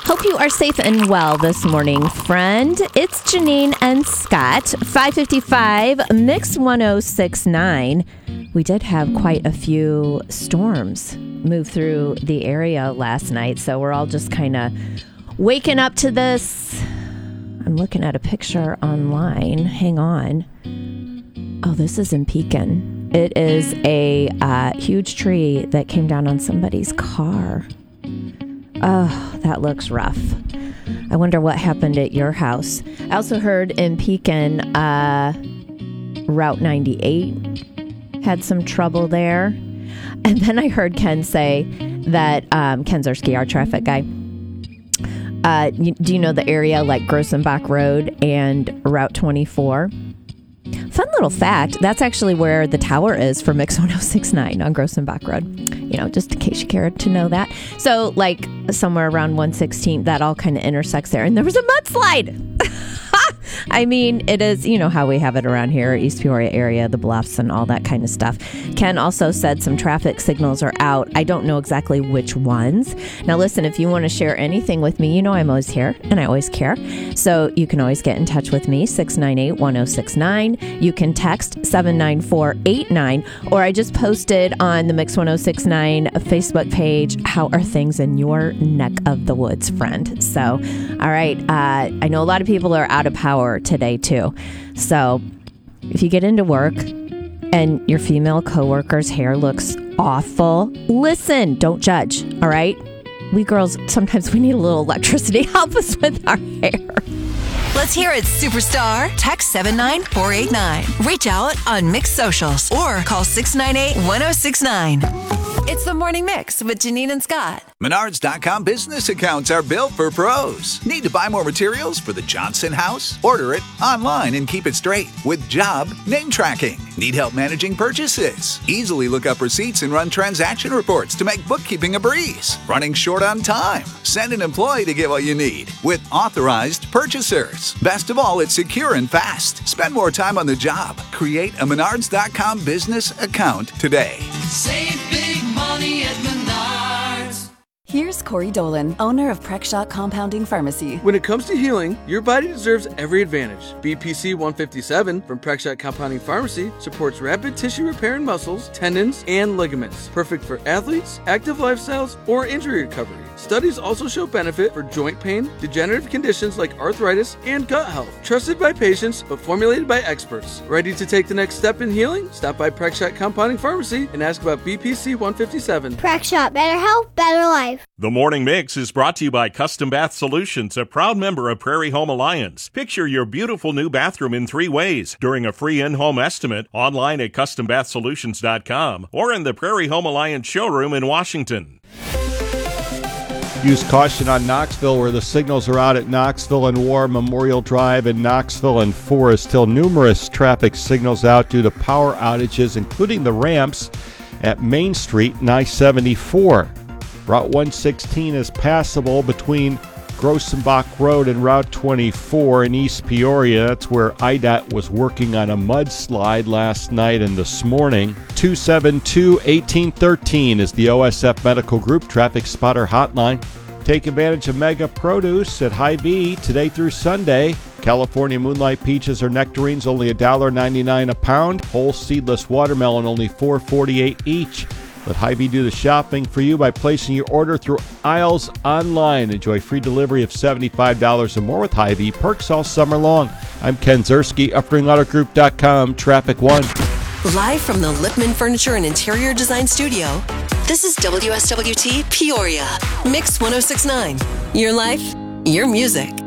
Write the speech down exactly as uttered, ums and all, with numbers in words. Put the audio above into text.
Hope you are safe and well this morning, friend. It's Janine and Scott, five fifty-five, Mix one oh six point nine. We did have quite a few storms move through the area last night, so we're all just kind of waking up to this. I'm looking at a picture online. Hang on. Oh, this is in Pekin. It is a uh, huge tree that came down on somebody's car. Oh, that looks rough. I wonder what happened at your house. I also heard in Pekin, uh, Route ninety-eight had some trouble there. And then I heard Ken say that, um, Ken Zerski, our traffic guy, uh, do you know the area like Grossenbach Road and Route twenty-four? Fun little fact, that's actually where the tower is for Mix one oh six point nine on Grossenbach Road. You know, just in case you care to know that. So, like, somewhere around one sixteenth, that all kind of intersects there. And there was a mudslide! I mean, it is, you know, how we have it around here, East Peoria area, the bluffs and all that kind of stuff. Ken also said some traffic signals are out. I don't know exactly which ones. Now, listen, if you want to share anything with me, you know I'm always here and I always care. So you can always get in touch with me, six nine eight, one oh six nine. You can text seven nine four eight nine, or I just posted on the Mix one oh six point nine Facebook page, how are things in your neck of the woods, friend? So, all right. Uh, I know a lot of people are out of power today too. So if you get into work and your female coworker's hair looks awful, listen, don't judge. All right. We girls, sometimes we need a little electricity. Help us with our hair. Let's hear it, superstar. Text seven nine four eight nine. Reach out on Mix Socials or call six nine eight, one oh six nine. It's the Morning Mix with Janine and Scott. Menards dot com business accounts are built for pros. Need to buy more materials for the Johnson house? Order it online and keep it straight with job name tracking. Need help managing purchases? Easily look up receipts and run transaction reports to make bookkeeping a breeze. Running short on time? Send an employee to get what you need with authorized purchasers. Best of all, it's secure and fast. Spend more time on the job. Create a Menards dot com business account today. Save big money at Menards. Here's Corey Dolan, owner of Prexshot Compounding Pharmacy. When it comes to healing, your body deserves every advantage. B P C one fifty-seven from Prexshot Compounding Pharmacy supports rapid tissue repair in muscles, tendons, and ligaments. Perfect for athletes, active lifestyles, or injury recovery. Studies also show benefit for joint pain, degenerative conditions like arthritis, and gut health. Trusted by patients, but formulated by experts. Ready to take the next step in healing? Stop by Prexshot Compounding Pharmacy and ask about B P C one fifty-seven. Prexshot, better health, better life. The Morning Mix is brought to you by Custom Bath Solutions, a proud member of Prairie Home Alliance. Picture your beautiful new bathroom in three ways during a free in-home estimate online at custom bath solutions dot com or in the Prairie Home Alliance showroom in Washington. Use caution on Knoxville, where the signals are out at Knoxville and War Memorial Drive and Knoxville and Forest Hill. Numerous traffic signals out due to power outages, including the ramps at Main Street and I seventy-four. Route one sixteen is passable between Grossenbach Road and Route twenty-four in East Peoria. That's where I D O T was working on a mudslide last night and this morning. two seven two, one eight one three is the O S F Medical Group Traffic Spotter Hotline. Take advantage of Mega Produce at Hy-Vee today through Sunday. California Moonlight Peaches or Nectarines only one dollar ninety-nine a pound. Whole seedless watermelon only four forty-eight each. Let Hy-Vee do the shopping for you by placing your order through Aisles Online. Enjoy free delivery of seventy-five dollars or more with Hy-Vee. Perks all summer long. I'm Ken Zerski, Uppering Auto Group dot com, Traffic One. Live from the Lipman Furniture and Interior Design Studio, this is W S W T Peoria. Mix one oh six point nine. Your life, your music.